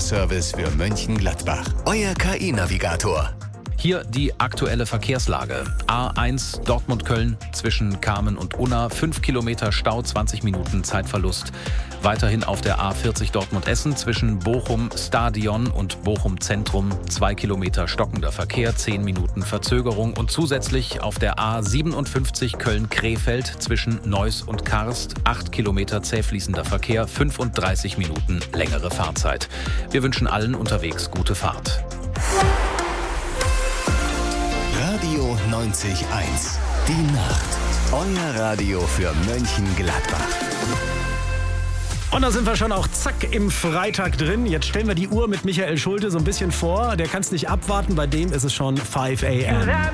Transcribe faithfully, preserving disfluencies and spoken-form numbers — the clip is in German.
Radioservice für Mönchengladbach. Euer K I-Navigator. Hier die aktuelle Verkehrslage. A eins Dortmund-Köln zwischen Kamen und Unna. fünf Kilometer Stau, zwanzig Minuten Zeitverlust. Weiterhin auf der A vierzig Dortmund-Essen zwischen Bochum-Stadion und Bochum-Zentrum. zwei Kilometer stockender Verkehr, zehn Minuten Verzögerung. Und zusätzlich auf der A siebenundfünfzig Köln-Krefeld zwischen Neuss und Karst. acht Kilometer zähfließender Verkehr, fünfunddreißig Minuten längere Fahrzeit. Wir wünschen allen unterwegs gute Fahrt. Radio neunzig Komma eins. Die Nacht. Euer Radio für Mönchengladbach. Und da sind wir schon auch zack im Freitag drin. Jetzt stellen wir die Uhr mit Michael Schulte so ein bisschen vor. Der kann es nicht abwarten. Bei dem ist es schon fünf a m